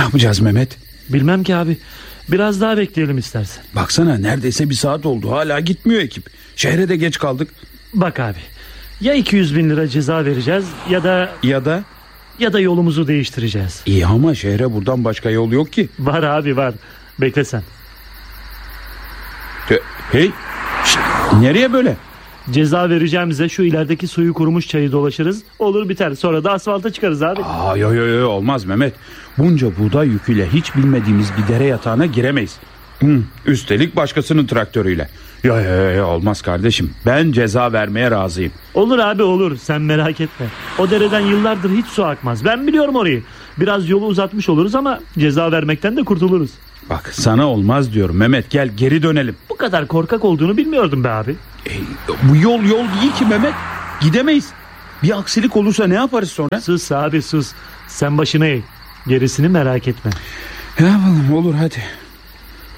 yapacağız Mehmet? Bilmem ki abi. Biraz daha bekleyelim istersen. Baksana, neredeyse bir saat oldu, hala gitmiyor ekip. Şehre de geç kaldık. Bak abi, ya 200.000 lira ceza vereceğiz ya da yolumuzu değiştireceğiz. İyi ama şehre buradan başka yol yok ki. Var abi, var. Bekle sen. Hey, şişt, nereye böyle? Ceza vereceğimize şu ilerideki suyu kurumuş çayı dolaşırız. Olur biter, sonra da asfalta çıkarız abi. Yo olmaz Mehmet. Bunca buğday yüküyle hiç bilmediğimiz bir dere yatağına giremeyiz. Üstelik başkasının traktörüyle. Yo olmaz kardeşim. Ben ceza vermeye razıyım. Olur abi, olur, sen merak etme. O dereden yıllardır hiç su akmaz. Ben biliyorum orayı. Biraz yolu uzatmış oluruz ama ceza vermekten de kurtuluruz. Bak, sana olmaz diyorum Mehmet, gel geri dönelim. Bu kadar korkak olduğunu bilmiyordum be abi. Bu yol değil ki Mehmet. Gidemeyiz. Bir aksilik olursa ne yaparız sonra? Sus abi, sus. Sen başına eğ. Gerisini merak etme. Ne yapalım, olur hadi.